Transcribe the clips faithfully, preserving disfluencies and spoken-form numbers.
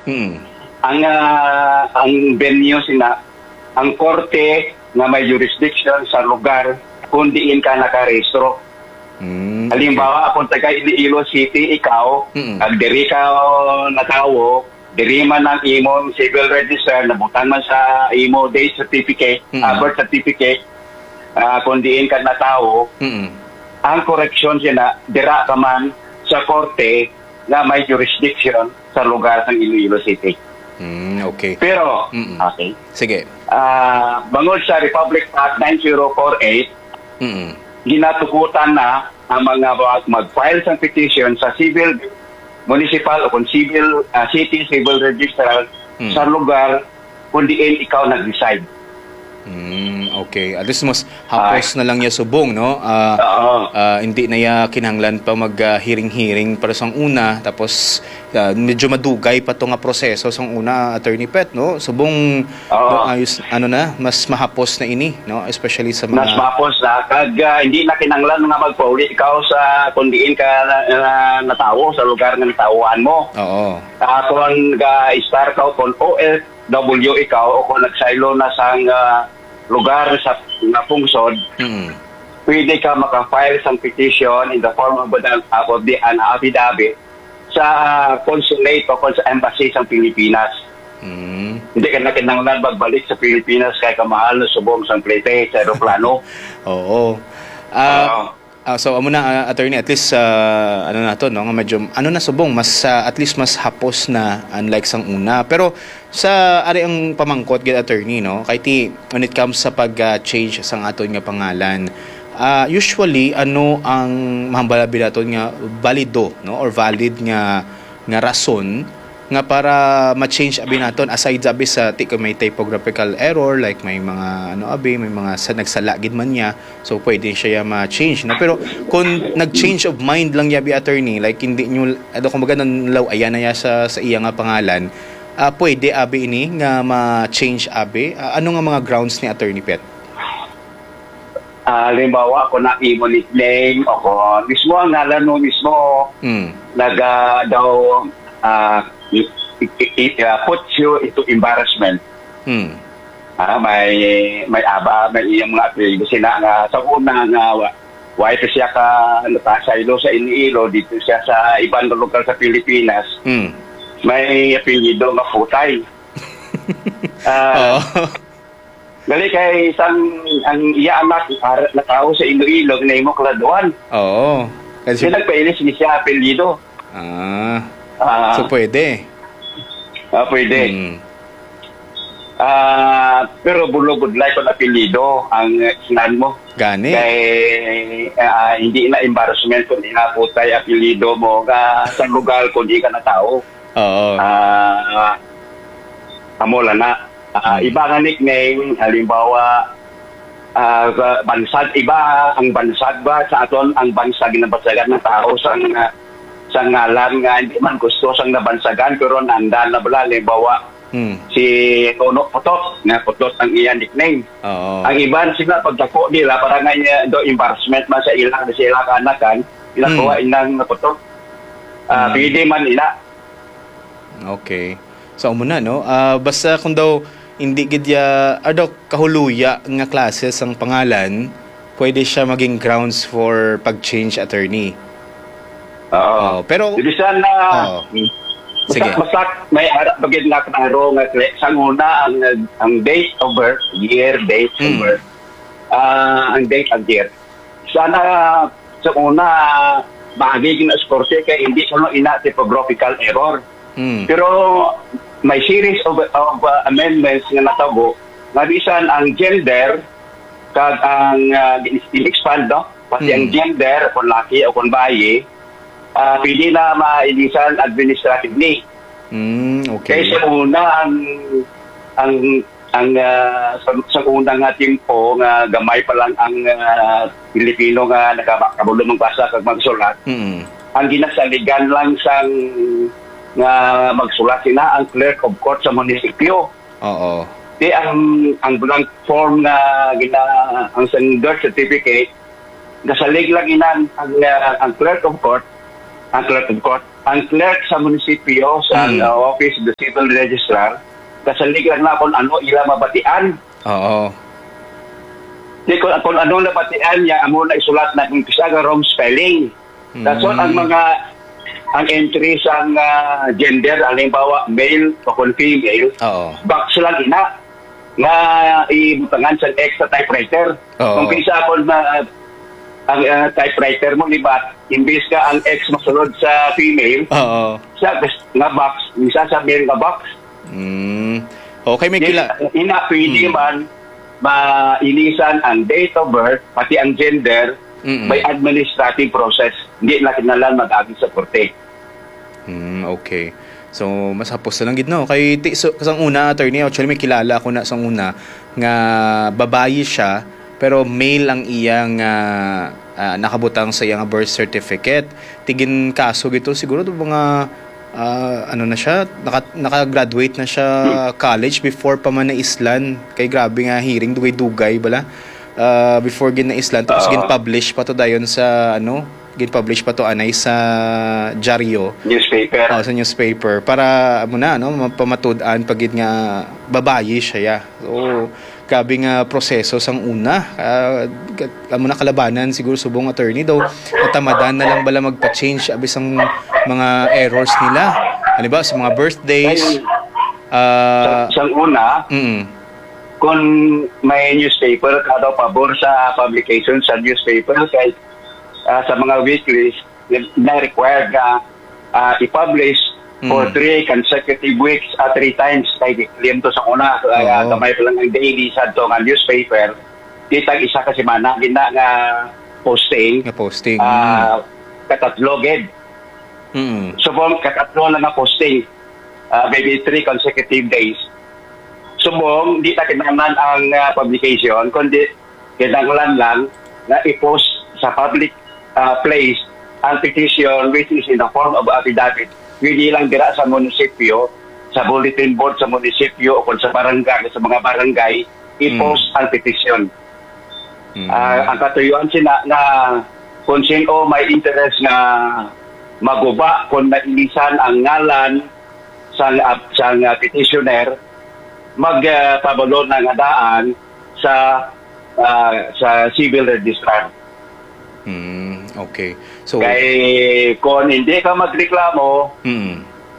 Hmm. Ang uh, ang venue sina ang korte nga may jurisdiction sa lugar kung diin ka nakarehistro. Mm, okay. Halimbawa, kung taga Iloilo City, ikaw, Mm-mm. ag diri ka natawo, diri man ang imong civil register, nabutan man sa imo death certificate, Mm-mm. uh, birth certificate, uh, kung diin ka natawo, Mm-mm. ang correction sina, dira ka man sa korte na may jurisdiction sa lugar ng Iloilo City. Mm, okay. Pero, Mm-mm. okay, Sige. uh, bangod sa Republic Act nine zero four eight, Mm-mm. ginatukutan na ang mga mag-file sa petition sa civil, municipal o kung civil, uh, city civil registrar Hmm. sa lugar kung diin ikaw nag-reside. Mm, okay. At least mas hapos na lang niya subong, no? Ah, Oo. ah, hindi na ya kinahanglan pa mag-hearing-hearing para sa una. Tapos, ah, medyo madugay pa to nga proseso sa una, Attorney Pet, no? Subong, Oo. no, ayos, ano na, mas mahapos na ini, no? Especially sa mga... Mas mapos na kag uh, hindi na kinanglan nga magpauli ikaw sa kung diin ka na, na, natawo sa lugar ng tawuan mo. Oo. Uh, kung ga-star ka kung O F W ikaw o kung nagsaylo na sa uh, lugar sa nga pungsod, Mm. pwede ka maka-file sa petition in the form of, an, of the, an affidavit sa consulate o sa embassy sa Pilipinas. Mm. Hindi ka na kinanglan magbalik sa Pilipinas kay kamahal na subong sa plete sa aeroplano. Oo. Ah, ah, so amo na, uh, attorney, at least uh, ano na to, no, nga medyo ano na subong mas uh, at least mas hapos na unlike sang una. Pero sa ari ang pamangkot gid, attorney, no, kay ti when it comes sa pag-change uh, sang aton nga pangalan, uh, usually ano ang mahambalabi naton nga valido, no, or valid nga nga rason nga para ma-change abi naton aside sabi sa ti kung may typographical error like may mga ano abi may mga sa nagsalagid man niya, so pwede siya ya ma-change na. Pero kung nag-change of mind lang yabi, attorney, like hindi nyo ano kumbaga nanlaw ayan na ya sa sa iya nga pangalan, uh, pwede abi ini nga ma-change abi. Uh, ano nga mga grounds ni Attorney Pet? Uh, halimbawa, kung na-imo nickname o kung mismo ang ngalan mo mismo mm. naga daw uh, it, it, it uh, puts you into embarrassment. Mm. Ah, may may aba, may iyang mga apelido sila nga sa una nga why pa siya ka natasaylo sa Iloilo, dito siya sa ibang lugar sa Pilipinas. Mm. May apelido nga Futay. Ah, oh. Gali kay isang ang iya anak na tao sa Iloilo na imo kladuan. Oo. Kasi Sila nagpailis ni siya apelido. ah. Ah, So pwede. ah, pwede. Mm. Ah, pero bulog like on apelido ang sinan mo. Gani. Kay ah, hindi na embarrassment kung inaputay apelido mo nga sa lugar kung di ka na tao. Oo. Ah, amo lang na. Ah, iba nga nickname, halimbawa ah, bansag, iba ang bansag ba sa aton ang bansag na bansagan ng tao sa nga sa ngalan nga hindi man gusto sang nabansagan pero nandan na bala, halimbawa Mm. si Tono Putot, nga Putot ang iya nickname. Oo. Ang iban sila pagdako nila para nga niya do embarrassment man sa ilang sa ilang kanakan, inakuha Mm. inang Putot. Ah, Mm. pwede man ila. Okay. So, amo na, no? Ah, basta kung daw hindi gid ya ado kahuluya nga classes ang pangalan, pwede siya maging grounds for pag-change, attorney. Oo. Oh, pero Di bisan na Oo. Sige. Basta, basta may harap bagay na klaro nga kle- sa una ang ang date of birth, year, date of Mm. birth. Ah, ang date of year. Sana sa una bagay na score kay hindi kuno ina typographical error. Mm. Pero may series of, of uh, amendments nga natabo nga bisan ang gender kag ang uh, in-expand, no? Pati Mm. ang gender kung laki o kung bayi, uh, pwede na mailisan administratively. Mm, okay. Kaya sa una ang ang ang uh, sa, sa una nga timpo nga gamay pa lang ang uh, Pilipino nga nagkabulong magbasa kag magsulat. Mm. Ang ginasaligan lang sang nga magsulat sina ang clerk of court sa munisipyo. Oo. Di ang ang blank form na gina ang sang birth certificate nasalig lang ina ang, uh, ang clerk of court ang clerk of court, ang clerk sa munisipyo sa Mm. uh, office of the civil registrar, kasaligan na kung ano ila mabatian. Oo. Di kung, kung ano nabatian niya, amo na isulat na kung kisa nga wrong spelling. That's all ang mga ang entry sa uh, gender, halimbawa male o kung female, Oo. box lang ina nga ibutangan sa extra typewriter. Oo. Kung kisa kung na ang uh, typewriter mo, libat, imbis ka ang X masunod sa female, Oo. sa nga box, isa sa male nga box. Mm. Okay, may Yes, kila. ina, pwede Mm. man mainisan ang date of birth, pati ang gender, Mm-mm. by administrative process. Hindi na kinalan mag-agi sa korte. Mm, okay. So, mas hapos na lang gid no. Kay ti so, kasang una attorney, actually may kilala ako na sang una nga babayi siya pero male ang iyang uh, uh, nakabutang sa iyang birth certificate. Tigin kaso gito siguro do mga uh, ano na siya, naka, naka-graduate na siya college before pa man na islan. Kay grabe nga hearing dugay-dugay bala. Uh, before gin na islan tapos Oo. gin-publish pa to dayon sa ano, gin-publish pa to anay sa dyaryo. Newspaper. Oh, sa newspaper para mo na no pamatud-an pagid nga babayi siya ya. So grabe nga proseso sang una. Uh, amo na kalabanan siguro subong attorney daw natamadan na lang bala magpa-change abis ang mga errors nila. Halimbawa sa mga birthdays uh, sa, sa una, mm, kung may newspaper, kada pabor sa publication sa newspaper, kay uh, sa mga weeklies, na required na uh, i-publish for Mm. three consecutive weeks at three times kay claim to sa una. Kaya Oo. kamay pa lang ang daily sa to nga newspaper. Kitang isa ka semana, gina nga posting, nga posting. uh, katatlo gid. Mm. Subong katatlo lang nga posting, uh, maybe three consecutive days. Subong, di ta kinahanglan ang uh, publication, kundi kinahanglan lang na i-post sa public uh, place ang petition which is in the form of affidavit. Hindi lang dira sa munisipyo, sa bulletin board sa munisipyo o kung sa barangay, sa mga barangay, i-post ang petition. Mm. Ah, ang katuyuan sina na kung sino may interest na maguba kung nailisan ang ngalan sa sa uh, petitioner, magpabalo uh, ng adaan sa uh, sa civil registrar. Mm, okay. So Kay kung hindi ka magreklamo, mm.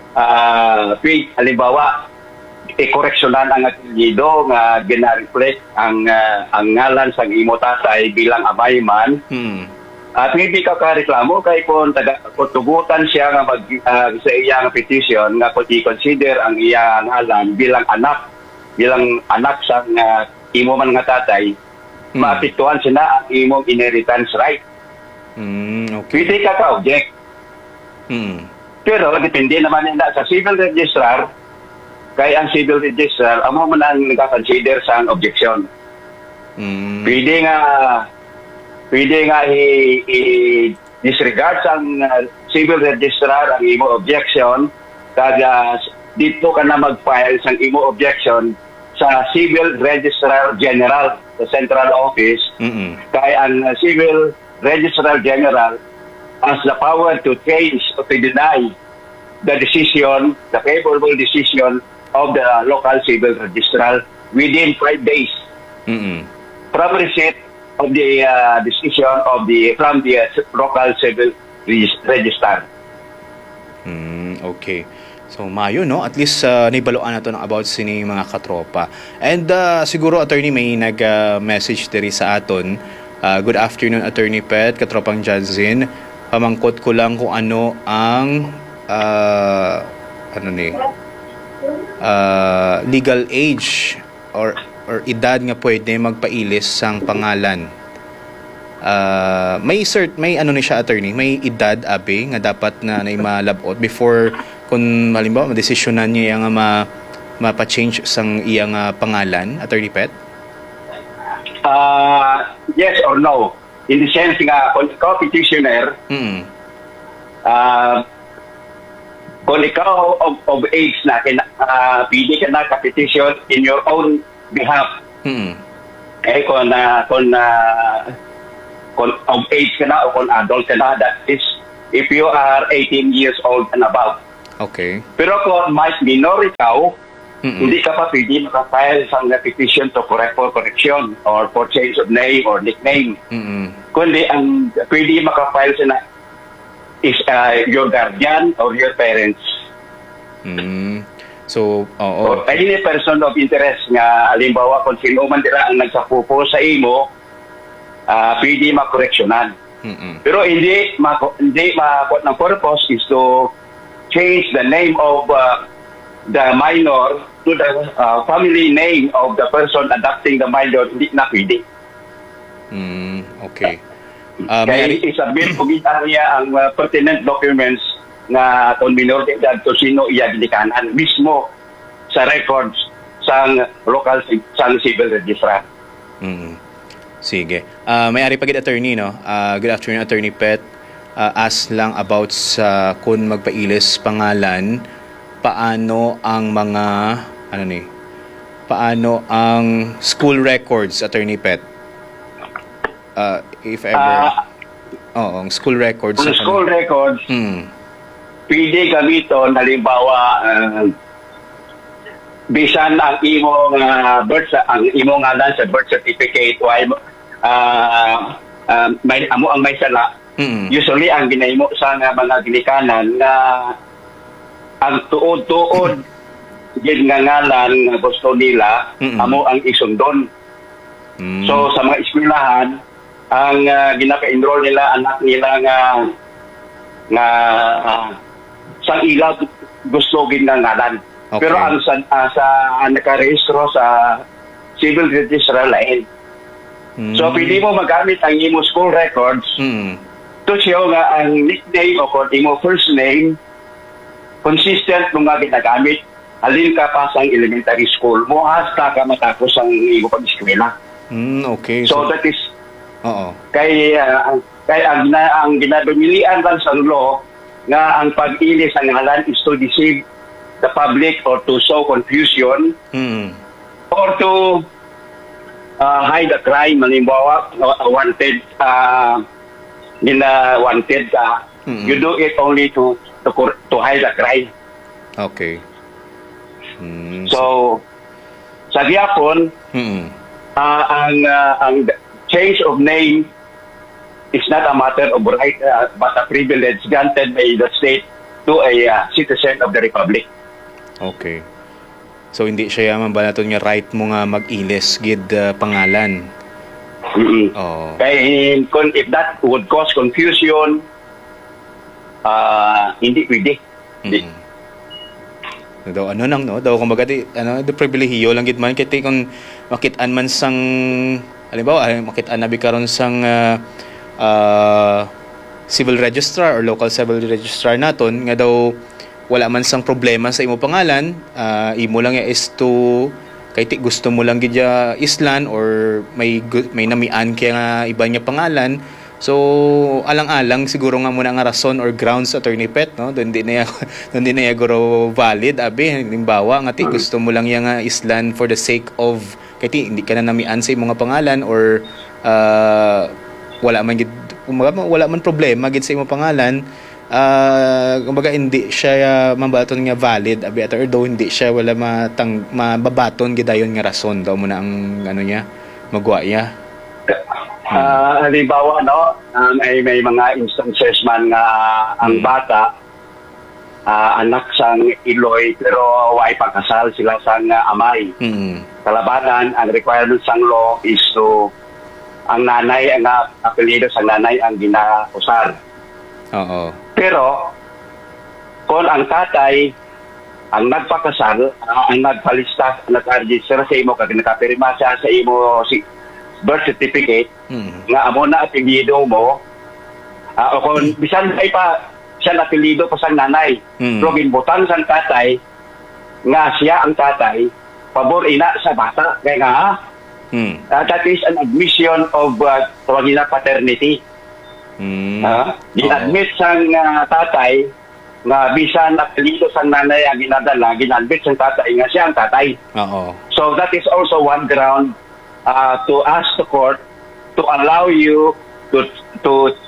uh, halimbawa, i-correctionan ang apelyido nga gina-reflect ang uh, ang ngalan sa imo tatay bilang abayman. Mm. At hindi ka kareklamo kay kung taga kung tugutan siya nga mag uh, sa iyang petition nga kung i-consider ang iyang ngalan bilang anak bilang anak sa uh, imo man nga tatay, Mm. maapektuhan siya na ang imong inheritance right. Mm, okay. Pwede ka ka-object. Mm. Pero depende naman nila sa civil registrar, kay ang civil registrar, amo man ang nagka-consider sa ang objection. Mm. Pwede nga pwede nga i- i- disregard sa ang, uh, civil registrar ang imo objection, kada dito ka na mag-file sa imo objection sa Civil Registrar General sa Central Office. Mm. Kay ang uh, Civil Registrar General has the power to change or to deny the decision, the favorable decision of the local civil registrar within five days Mm. from receipt of the uh, decision of the from the uh, local civil regis- registrar. Mm, okay. So mayo no, at least uh, naibaluan na to ng about sini mga katropa. And uh, siguro attorney may nag-message uh, diri sa aton. Uh, good afternoon Attorney Pet, katropang Janzin. Pamangkot ko lang kung ano ang uh, ano ni uh, legal age or or edad nga pwede magpailis sang pangalan. Uh, may cert may ano ni siya attorney, may edad abi nga dapat na nay malabot before kung halimbawa madesisyonan niya nga ma mapa-change sang iyang uh, pangalan, Attorney Pet. Uh, yes or no? In the sense nga, kung ikaw petitioner, Mm. uh, kung ikaw of, of age na, kina, uh, pili ka na ka-petition in your own behalf. Mm. Eh, kung, uh, kung, uh, kung of age ka na o kung adult ka na, that is if you are eighteen years old and above. Okay. Pero kung mas minor ikaw, Mm-mm. hindi ka pa pwede makafile sa petition to correct for correction or for change of name or nickname. Mm-mm. Kundi ang pwede makafile sa na is uh, your guardian or your parents. Mm. So, oo. Or any person of interest nga, halimbawa kung sino man dira ang nagsapupo sa imo, uh, pwede makoreksyonan. Mm-mm. Pero hindi ma hindi ma ng purpose is to change the name of uh, the minor to the uh, family name of the person adopting the minor. Hindi na pwede. Mm, okay. Uh, Kaya may, isabit kung niya ang uh, pertinent documents na kung minor de edad to sino iya ginikanan mismo sa records sa local sa civil registrar. mm, sige. Uh, may-ari pagid attorney, no? Uh, good afternoon, Attorney Pet. Uh, ask lang about sa kung magpailis pangalan, paano ang mga, ano ni, paano ang school records, Attorney Pet? Uh, if ever, Uh, oo, ang school records. Kung sa school kanila. records, Hmm. pwede gamiton, halimbawa, uh, bisan ang imong uh, birth, ang imong ngalan sa birth certificate, o uh, uh, may, amo ang may sala, Mm-mm. usually ang ginahimo sa nga mga ginikanan na ang tuod-tuod gid nga ngalan nga gusto nila, Mm-mm. amo ang isundon. Mm. So sa mga eskwelahan, ang uh, ginaka-enroll nila anak nila nga nga uh, sa ila gusto gid nga ngalan. Okay. Pero ang sa, uh, sa uh, nakarehistro sa civil registrar lain. Mm. So pwede mo magamit ang imo school records Mm. to show nga ang nickname o kung imo first name consistent nung nga ginagamit halin ka pa sa elementary school mo hasta ka matapos ang imo pag-eskwela. Mm, okay. So, that is oo. kay uh, kay ang na, ang ginadumilian lang sa law nga ang pag-ilis ng ngalan is to deceive the public or to sow confusion Mm. or to uh, hide a crime. Halimbawa, uh, wanted uh, gina wanted ka. Mm-mm. You do it only to to, cor- to hide a crime. Okay. Mm. So sa gyapon, Mm. uh, ang uh, ang change of name is not a matter of right uh, but a privilege granted by the state to a uh, citizen of the republic. Okay. So hindi siya yaman ba naton nga right mo nga mag-ilis gid uh, pangalan. Mm-mm. Oh. Kaya kung if that would cause confusion, uh, hindi pwede. Hindi. Mm. Daw ano nang no, daw kumbaga di ano, the pribilehiyo lang gid man kay kung makit-an man sang halimbawa ay makit-an na bi karon sang uh, uh, civil registrar or local civil registrar naton nga daw wala man sang problema sa imo pangalan, uh, imo lang ya is to kay ti gusto mo lang gid ya islan or may gu- may namian kaya nga iba niya pangalan. So alang-alang siguro nga muna nga rason or grounds, Attorney Pet, no, doon di na doon di na guro valid abi halimbawa nga ti gusto mo lang ya nga islan for the sake of kay ti hindi ka na namian sa imong nga pangalan or uh, wala man gid kumbaga wala man problema gid sa imong pangalan. Uh, kumbaga hindi siya uh, mabaton nga valid abi at or though hindi siya wala matang mababaton gidayon nga rason daw mo na ang ano niya magwa ya. Uh, halimbawa, no, uh, may, may mga instances man nga uh, ang Hmm. bata uh, anak sang Iloy pero way pagkasal sila sang uh, amay. Mm. Kalabanan, ang requirement sang law is to ang nanay, ang uh, apelido sa nanay ang ginausar. Oo. Pero kung ang tatay ang nagpakasal, uh, ang nagpalista, nag-register sa imo, kag nakapirma siya sa imo si birth certificate, Mm. nga amo na apelido mo, uh, o kung bisan ay pa siya na apelido pa sa nanay, Mm. pero ginbutan sa tatay, nga siya ang tatay, pabor ina sa bata, kaya nga, Mm. uh, that is an admission of uh, tawagin na paternity. Mm. Uh, Ginadmit sang uh, tatay nga bisan apelido sang nanay ang ginadala, ginadmit sang tatay nga siya ang tatay. Oo. So that is also one ground uh, to ask the court to allow you to to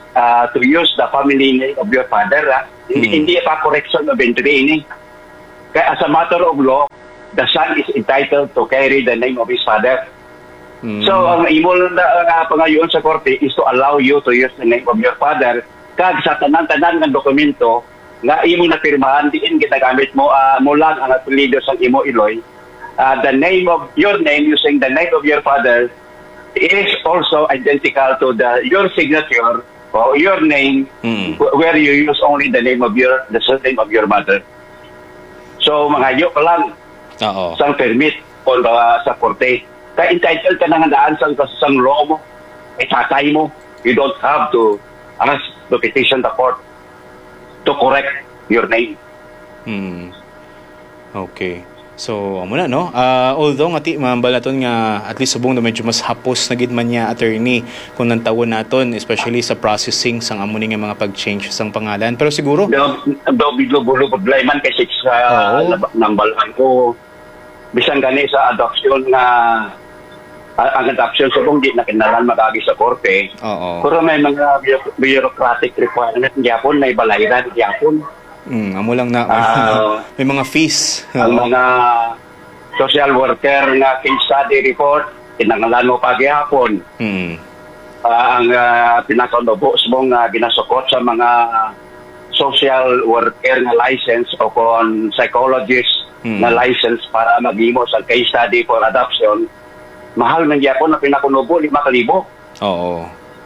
uh, to use the family name of your father. Ah. Hindi, Hmm. hindi pa correction of entry ini. Kaya as a matter of law, the son is entitled to carry the name of his father. Mm. So, ang imo na uh, pangayon sa korte is to allow you to use the name of your father. Kag sa tanan-tanan ng dokumento, nga imo na pirmahan, diin ginagamit mo, uh, mo lang ang apelido sa imo Iloy. Uh, the name of, your name using the name of your father is also identical to the your signature or your name Mm. where you use only the name of your, the surname of your mother. So, mga yo pa lang, Oo. sang permit o uh, sa korte. Kaya entitled ka na nga daan sang, sang law mo, eh tatay mo. You don't have to ask to petition the court to correct your name. Hmm. Okay. So, amo na, no? Uh, although, nga ti, mambalaton nga, at least subong na medyo mas hapos na gid man niya attorney kung nantawon naton, especially sa processing sang amo ni nga mga pag-change sang pangalan. Pero siguro, Daw biglo-bulo problema kasi sa Oo. nambalan ko. Bisan gani sa adoption nga uh, ang adoption subong di na kinalan magagi sa korte. oo. Pero may mga bureau- bureaucratic requirement gyapon na ibalayran gyapon. Mm, amo lang na, Ah. may mga fees. Ang Oo. mga social worker nga case study report, tinangalan mo pa gyapon. Mm. Ah, ang uh, pinakanubo mong uh, ginasukot sa mga social worker nga license o kon psychologist Hmm. na license para maghimo sa case study for adoption, mahal man gyapon na pinakunubo lima ka libo. Oo.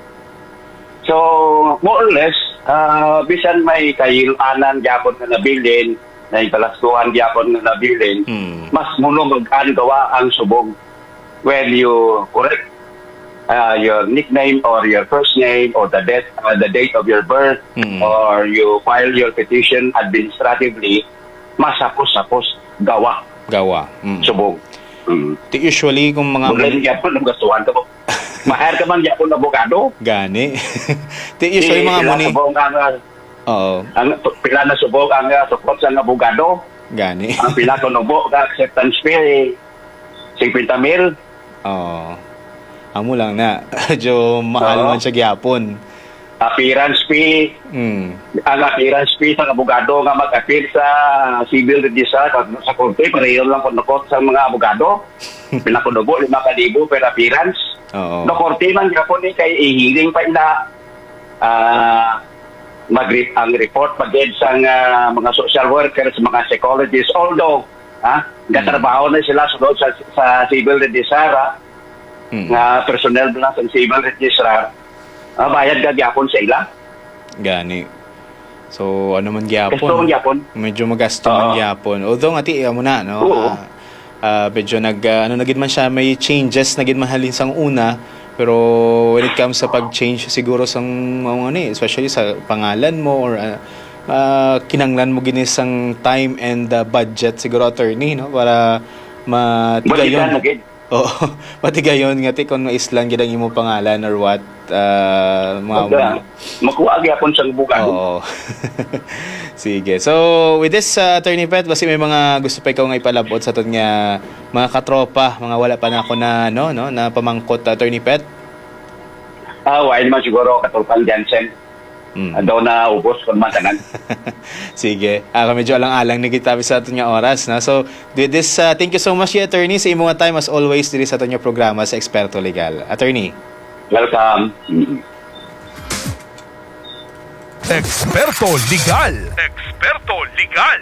So, more or less, uh, bisan may kayilanan gyapon nga nabilin, na ipalastuhan gyapon nga nabilin, Mm. mas muno mag-an gawa ang subong when you correct uh, your nickname or your first name or the date uh, the date of your birth Mm. or you file your petition administratively, mas hapos-hapos gawa Gawa. Mm. subong. Mm. Ti- Usually, kung mga... Mula niya po, nagastuhan ka mo. Mahal ka man niya po na abogado. Gani. Ti usually mga pila muni... subong ang, uh, Oo. ang, pila na subong ang uh, support sa abogado. Gani. Ang pila ko nubo ka acceptance fee, fifty mil. Oo. Amo lang na. Medyo mahal Oo. man siya gyapon. Appearance fee, Mm. ang appearance fee sa abogado nga mag-appear sa civil registrar at sa korte, pareho lang kunukot sa mga abogado. Pinakunubo, lima kalibo per appearance. Oo. No korte man yapon ni kay i-hearing pa ina ah mag ang report pagid sa uh, mga social workers, mga psychologists, although ha, gatrabaho na sila sulod sa, sa civil registrar, Mm. nga personnel lang sa civil registrar. Ah, bayad ka gyapon sa ila. Gani. So, ano man gyapon. Gusto mong gyapon? Medyo magasto man Oo. gyapon. Although, nga ti, mo na, no? Oo. Ah, ah, medyo nag, ah, ano, nagid man siya, may changes, nagid man halin sang una. Pero, when it comes sa pag-change, siguro sang, mga ano eh, especially sa pangalan mo, or, ah, ah, kinanglan mo ginis ang time and uh, budget, siguro, attorney, no? Para, matigayon. Balikan na gid. Oo. Matigayon nga ti kung islang gid ang imong pangalan or what, ah, mga, Magda, makuha gyapon sa bugado. Oo. Sige. So, with this, uh, Attorney Pet, basi may mga gusto pa ikaw nga ipalabot sa aton nga mga katropa, mga wala pa na ako na, no, no, na pamangkot, Attorney Pet. Ah, why naman siguro katulpan Jansen. Mm. Ando na ubos kon man tanan. Sige. Ah, medyo alang-alang ni kita sa aton nga oras, na. So, with this, uh, thank you so much, Attorney, sa imong time as always diri sa aton nga programa sa Eksperto Legal. Attorney. Welcome. Eksperto Legal. Eksperto Legal.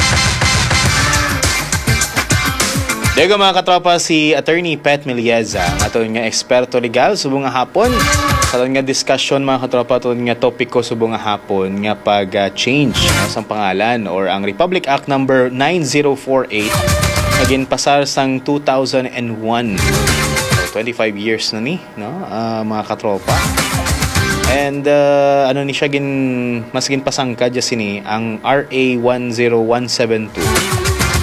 Dego mga katropa, si Attorney Pet Milieza, ang aton nga eksperto legal subong nga hapon. Sa aton nga discussion mga katropa, aton nga topiko subong nga hapon nga pag-change uh, sa pangalan or ang Republic Act number nine zero four eight naging pasar sang two thousand one. So, twenty-five years na ni, no? Uh, mga katropa. And uh, ano ni siya gin mas gin pasangka dya sini ang R A one zero one seven two